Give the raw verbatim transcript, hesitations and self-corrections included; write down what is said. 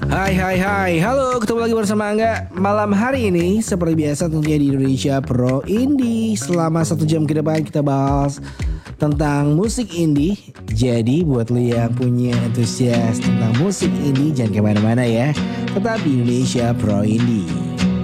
Hai hai hai, halo, ketemu lagi bersama Angga. Malam hari ini seperti biasa tentunya di Indonesia Pro Indie. Selama satu jam ke depan kita bahas tentang musik indie. Jadi buat lo yang punya antusias tentang musik indie, jangan kemana-mana ya. Tetap di Indonesia Pro Indie.